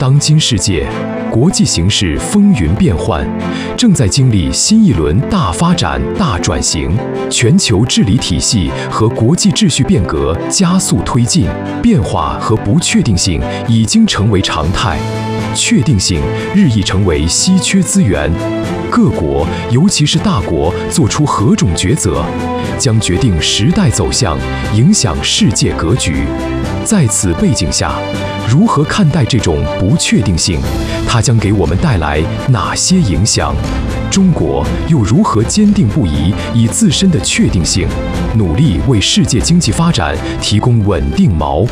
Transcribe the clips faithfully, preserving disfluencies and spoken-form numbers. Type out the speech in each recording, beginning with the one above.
当今世界，国际形势风云变幻，正在经历新一轮大发展、大转型，全球治理体系和国际秩序变革加速推进，变化和不确定性已经成为常态，确定性日益成为稀缺资源。各国，尤其是大国，做出何种抉择，将决定时代走向，影响世界格局。在此背景下，如何看待这种不确定性？它将给我们带来哪些影响？中国又如何坚定不移以自身的确定性，努力为世界经济发展提供稳定锚？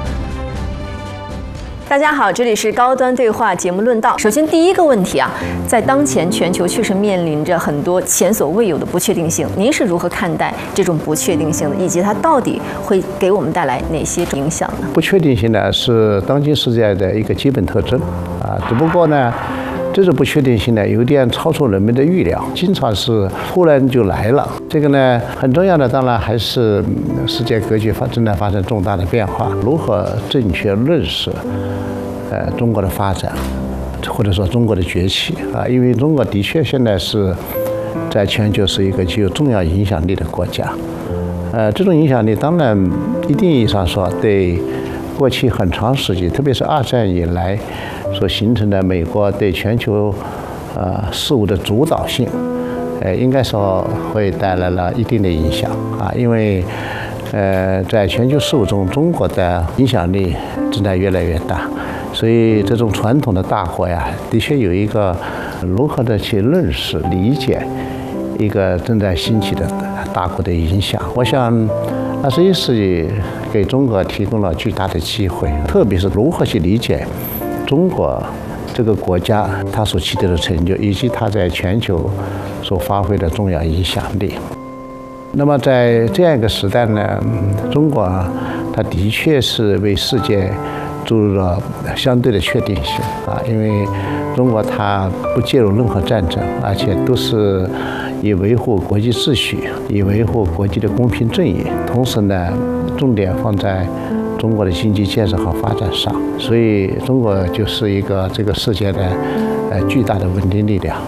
大家好，这里是高端对话节目论道。首先，第一个问题啊，在当前全球确实面临着很多前所未有的不确定性，您是如何看待这种不确定性的，以及它到底会给我们带来哪些影响呢？ 不确定性呢是当今世界的一个基本特征啊，只不过呢，这种不确定性呢有点超出人们的预料，经常是突然就来了。这个呢很重要的，当然还是世界格局发正在发生重大的变化，如何正确认识呃中国的发展，或者说中国的崛起啊，因为中国的确现在是在全球是一个具有重要影响力的国家。呃，这种影响力当然一定意义上说，对过去很长时期，特别是二战以来所形成的美国对全球呃事务的主导性，呃，应该说会带来了一定的影响啊，因为呃，在全球事务中，中国的影响力正在越来越大，所以这种传统的大国呀，的确有一个如何的去认识、理解一个正在兴起的大国的影响。我想，二十一世纪给中国提供了巨大的机会，特别是如何去理解中国这个国家它所取得的成就，以及它在全球所发挥的重要影响力。那么在这样一个时代呢，中国它的确是为世界注入了相对的确定性啊，因为中国它不介入任何战争，而且都是以维护国际秩序，以维护国际的公平正义，同时呢，重点放在中国的经济建设和发展上，所以中国就是一个这个世界的呃巨大的稳定力量。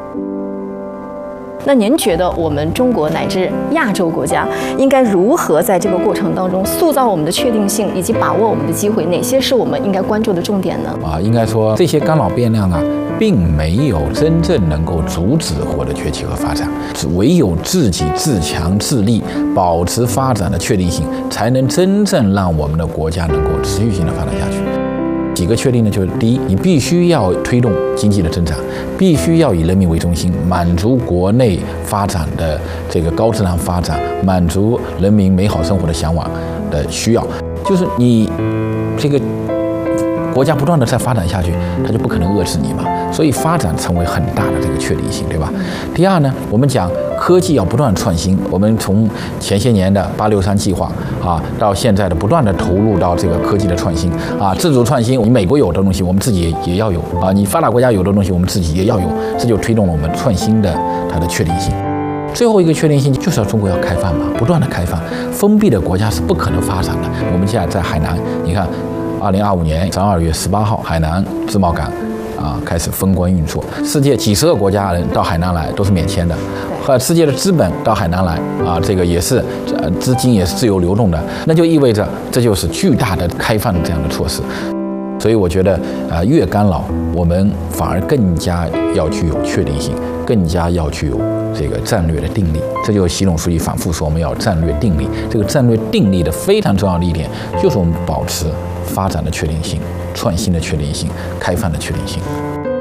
那您觉得我们中国乃至亚洲国家应该如何在这个过程当中塑造我们的确定性，以及把握我们的机会？哪些是我们应该关注的重点呢？ 啊，应该说这些干扰变量啊，并没有真正能够阻止我的崛起和发展，唯有自己自强自立，保持发展的确定性，才能真正让我们的国家能够持续性的发展下去。几个确定呢，就是第一，你必须要推动经济的增长，必须要以人民为中心，满足国内发展的这个高质量发展，满足人民美好生活的向往的需要。就是你这个国家不断的在发展下去，它就不可能遏制你嘛，所以发展成为很大的这个确定性，对吧？第二呢，我们讲科技要不断创新，我们从前些年的八六三计划啊，到现在的不断的投入到这个科技的创新啊，自主创新，你美国有的东西我们自己也也要有啊，你发达国家有的东西我们自己也要有，这就推动了我们创新的它的确定性。最后一个确定性就是要中国要开放嘛，不断的开放，封闭的国家是不可能发展的。我们现在在海南，你看二零二五年十二月十八号，海南自贸港啊开始封关运作，世界几十个国家人到海南来都是免签的，和世界的资本到海南来啊，这个也是呃资金也是自由流动的，那就意味着这就是巨大的开放的这样的措施。所以我觉得啊、呃，越干扰我们反而更加要具有确定性，更加要具有这个战略的定力。这就是习总书记反复说我们要战略定力。这个战略定力的非常重要的一点，就是我们保持发展的确定性、创新的确定性、开放的确定性。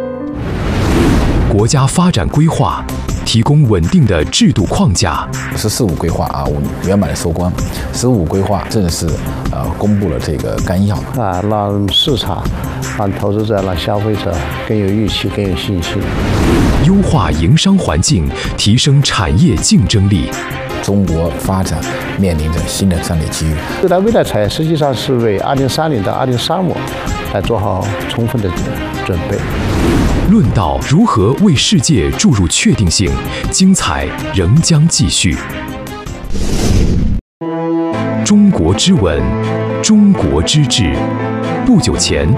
国家发展规划提供稳定的制度框架。 十四五规划啊，我们圆满的收官。十五规划正式呃公布了这个纲要啊，让市场、让投资者、让消费者更有预期、更有信心。 优化营商环境，提升产业竞争力。 中国发展面临着新的战略机遇。 未来未来产业实际上是为二零三零到二零三五来做好充分的准备。 论道如何为世界注入确定性，精彩仍将继续。中国之稳，中国之治。不久前